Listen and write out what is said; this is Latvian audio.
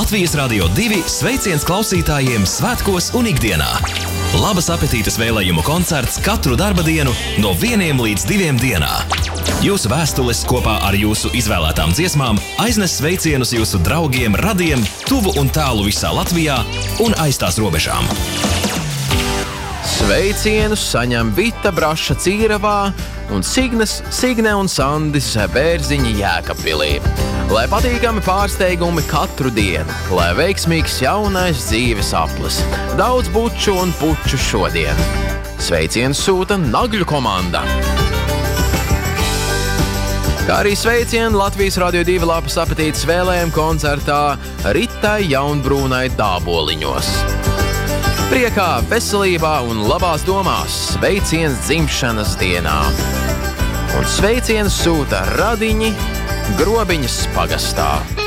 Latvijas Radio 2 sveiciens klausītājiem svētkos un ikdienā. Labas apetītes vēlējumu koncerts katru darba dienu no 1 līdz 2 dienā. Jūsu vēstules kopā ar jūsu izvēlētām dziesmām aiznes sveicienus jūsu draugiem, radiem, tuvu un tālu visā Latvijā un aiz tās robežām. Sveicienus saņem Vita Braša Cīravā un Signe un Sandis Bērziņi Jēkabpilī. Lai patīkami pārsteigumi katru dienu, lai veiksmīgs jaunais dzīves aplis, daudz buču un puču šodien. Sveicienus sūta Nagļu komanda. Kā arī sveicienu Latvijas Radio 2 Labas apetītes vēlējumu koncertā Ritai Jaunbrūnai Dāboliņos. Priekā, veselībā un labās domās sveiciens dzimšanas dienā. Un sveicienus sūta Radiņi Grobiņas pagastā.